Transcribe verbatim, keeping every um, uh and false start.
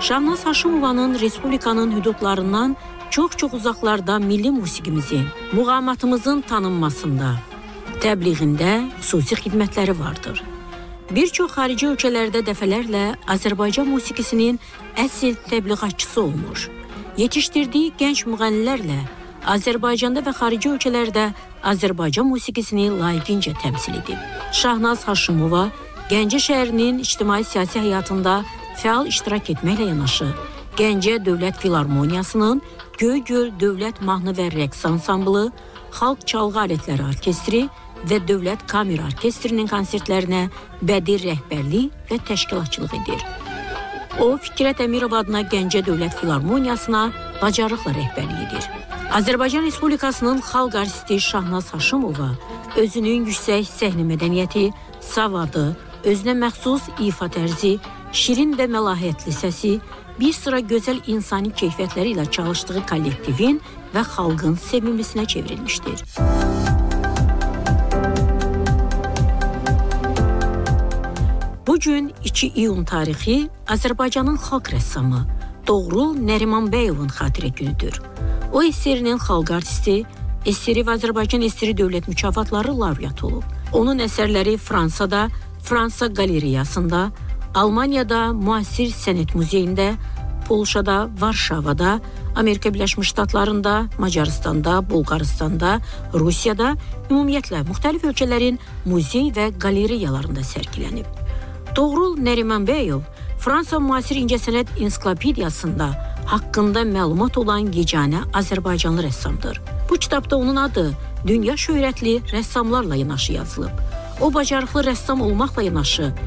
Şahnaz Haşimovanın Respublikanın hüdudlarından çox-çox uzaqlarda milli musiqimizin, muğamatımızın tanınmasında, təbliğində xüsusi xidmətləri vardır. Bir çox xarici ölkələrdə dəfələrlə Azərbaycan musiqisinin əsl təbliğatçısı olmuş. Yetişdirdiyi gənc müğənnilərlə Azərbaycanda və xarici ölkələrdə Azərbaycan musiqisini layiqincə təmsil edib. Şahnaz Haşimova Gəncə şəhərinin ictimai-siyasi həyatında fəal iştirak etməklə yanaşı, Gəncə Dövlət Filarmoniyasının Göygöl Dövlət Mahnı və Rəqs Ansamblı, Xalq Çalğı Alətləri Orkestri və Dövlət Kamera Orkestrinin konsertlərinə bədii rəhbərlik və təşkilatçılıq edir. O, Fikrət Əmirov adına Gəncə Dövlət Filarmoniyasına bacarıqla rəhbərlik edir. Azərbaycan Respublikasının xalq artisti Şahnaz Haşimova özünün yüksək səhnə mədəniyyəti, savadı, özünə məxsus ifa tərzi, şirin və məlahətli səsi, bir sıra gözəl insani keyfiyyətləri ilə çalışdığı kollektivin və xalqın sevimlisinə çevrilmişdir. Bugün iki iyun tarixi Azərbaycanın xalq rəssamı Toğrul Nərimanbəyovun xatirə günüdür. O, S S R-nin xalq artisti, S S R və Azərbaycan S S R dövlət mükafatları laureatı olub. Onun əsərləri Fransada, Fransa qalereyasında, Almaniyada Müasir Sənət Muzeyində, Polşada, Varşavada, Amerika Birləşmiş Ştatlarında, Macaristanda, Bolqaristanda, Rusiyada, ümumiyyətlə müxtəlif ölkələrin muzey və qalereyalarında sərgilənib. Toğrul Nərimanbəyov Fransa Müasir İncəsənət Ensiklopediyasında haqqında məlumat olan yeganə Azərbaycanlı rəssamdır. Bu kitabda onun adı dünya şöhrətli rəssamlarla yanaşı yazılıb. O, bacarıqlı rəssam olmaqla yanaşı,